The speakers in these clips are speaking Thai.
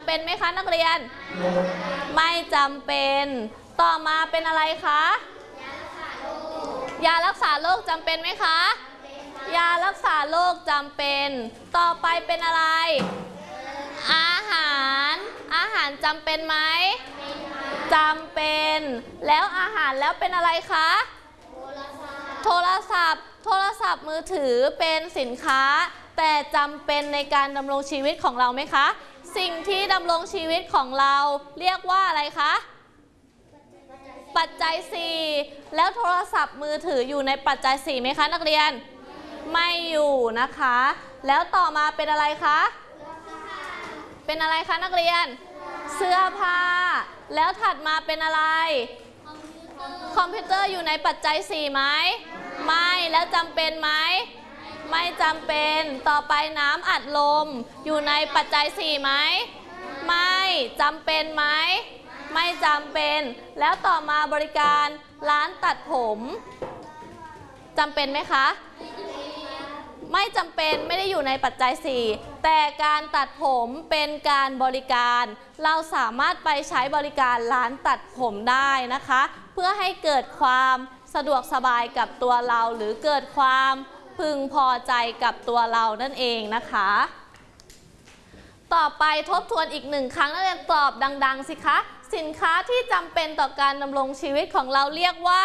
เป็นไหมคะนักเรียนไม่จำเป็นต่อมาเป็นอะไรคะยารักษาโรคจำเป็นไหมคะยารักษาโรคจำเป็นต่อไปเป็นอะไรอาหารจำเป็นไหมจำเป็นแล้วอาหารแล้วเป็นอะไรคะโทรศัพท์มือถือเป็นสินค้าแต่จำเป็นในการดำรงชีวิตของเราไหมคะสิ่งที่ดำรงชีวิตของเราเรียกว่าอะไรคะปัจจัย4แล้วโทรศัพท์มือถืออยู่ในปัจจัย4ไหมคะนักเรียนไม่อยู่นะคะแล้วต่อมาเป็นอะไรคะเป็นอะไรคะนักเรียนเสื้อผ้าแล้วถัดมาเป็นอะไรคอมพิวเตอร์อยู่ในปัจจัย4ไหมไม่แล้วจำเป็นไหมไม่จำเป็นต่อไปน้ำอัดลมอยู่ในปัจจัย4ไหมไม่จำเป็นไหมไม่จำเป็นแล้วต่อมาบริการร้านตัดผมจำเป็นไหมคะไม่จำเป็นไม่ได้อยู่ในปัจจัย4แต่การตัดผมเป็นการบริการเราสามารถไปใช้บริการร้านตัดผมได้นะคะเพื่อให้เกิดความสะดวกสบายกับตัวเราหรือเกิดความพึงพอใจกับตัวเรานั่นเองนะคะต่อไปทบทวนอีก1 ครั้งนักเรียนตอบดังๆสิคะสินค้าที่จำเป็นต่อการดำรงชีวิตของเราเรียกว่า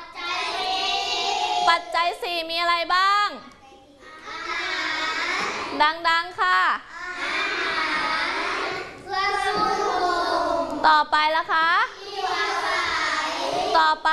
ปัจจัย4มีอะไรบ้างดังๆค่ะต่อไปละคะต่อไป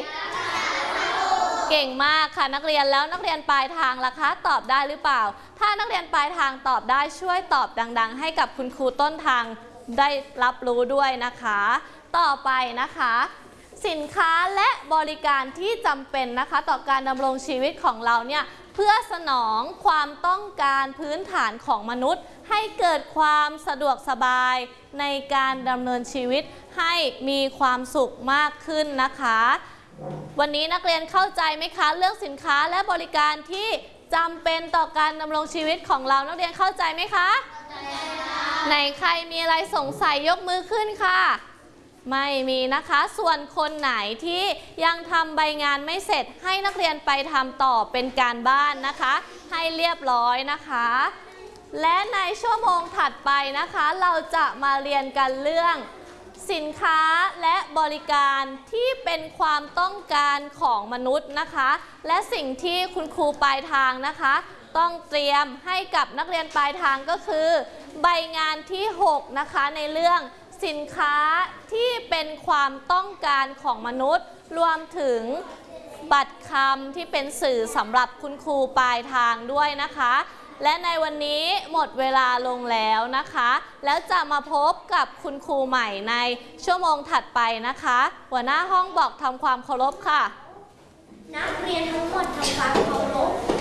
เก่งมากค่ะนักเรียนแล้วนักเรียนปลายทางล่ะคะตอบได้หรือเปล่าถ้านักเรียนปลายทางตอบได้ช่วยตอบดังๆให้กับคุณครูต้นทางได้รับรู้ด้วยนะคะต่อไปนะคะสินค้าและบริการที่จำเป็นนะคะต่อการดำรงชีวิตของเราเนี่ยเพื่อสนองความต้องการพื้นฐานของมนุษย์ให้เกิดความสะดวกสบายในการดำเนินชีวิตให้มีความสุขมากขึ้นนะคะวันนี้นักเรียนเข้าใจไหมคะเรื่องสินค้าและบริการที่จำเป็นต่อการดำรงชีวิตของเรานักเรียนเข้าใจไหมคะไหนใครมีอะไรสงสัยยกมือขึ้นค่ะไม่มีนะคะส่วนคนไหนที่ยังทำใบงานไม่เสร็จให้นักเรียนไปทำต่อเป็นการบ้านนะคะให้เรียบร้อยนะคะและในชั่วโมงถัดไปนะคะเราจะมาเรียนกันเรื่องสินค้าและบริการที่เป็นความต้องการของมนุษย์นะคะและสิ่งที่คุณครูปลายทางนะคะต้องเตรียมให้กับนักเรียนปลายทางก็คือใบงานที่6นะคะในเรื่องสินค้าที่เป็นความต้องการของมนุษย์รวมถึงบัตรคำที่เป็นสื่อสำหรับคุณครูปลายทางด้วยนะคะและในวันนี้หมดเวลาลงแล้วนะคะแล้วจะมาพบกับคุณครูใหม่ในชั่วโมงถัดไปนะคะหัวหน้าห้องบอกทำความเคารพค่ะนักเรียนทั้งหมดทำความเคารพ